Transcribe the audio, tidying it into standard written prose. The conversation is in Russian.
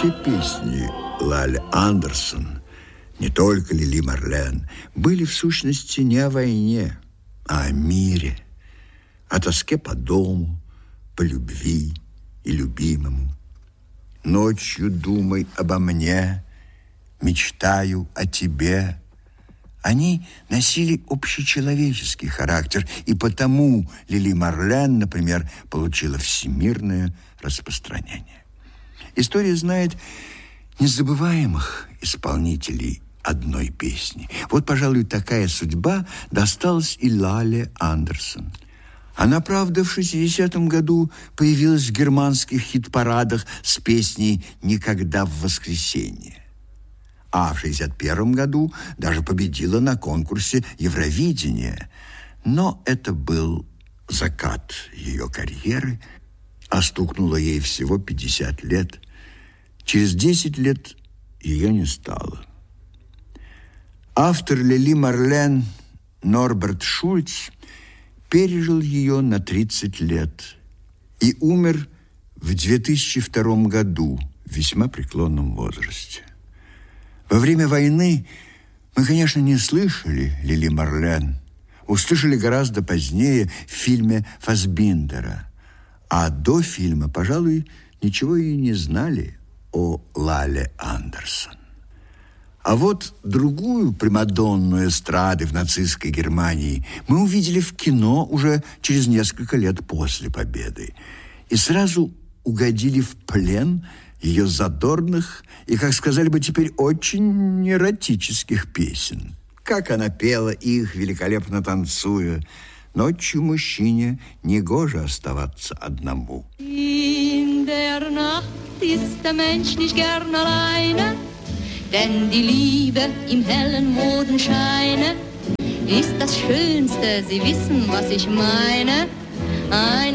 Все песни Лали Андерсон, не только Лили Марлен, были в сущности не о войне, а о мире, о тоске по дому, по любви и любимому. Ночью думай обо мне, мечтаю о тебе. Они носили общечеловеческий характер, и потому Лили Марлен, например, получила всемирное распространение. История знает незабываемых исполнителей одной песни. Вот, пожалуй, такая судьба досталась и Лале Андерсон. Она, правда, в 60-м году появилась в германских хит-парадах с песней «Никогда в воскресенье». А в 61-м году даже победила на конкурсе Евровидения. Но это был закат ее карьеры, а стукнуло ей всего 50 лет. Через 10 лет ее не стало. Автор Лили Марлен Норберт Шульц пережил ее на 30 лет и умер в 2002 году в весьма преклонном возрасте. Во время войны мы, конечно, не слышали Лили Марлен. Услышали гораздо позднее в фильме Фассбиндера. А до фильма, пожалуй, ничего и не знали о Лале Андерсон. А вот другую примадонну эстрады в нацистской Германии мы увидели в кино уже через несколько лет после победы. И сразу угодили в плен ее задорных и, как сказали бы теперь, очень эротических песен. Как она пела их, великолепно танцуя. Ночью мужчине негоже оставаться одному. In der Nacht ist der Mensch nicht gern alleine, denn die Liebe im hellen Mondenscheine ist das Schönste, Sie wissen, was ich meine. Ein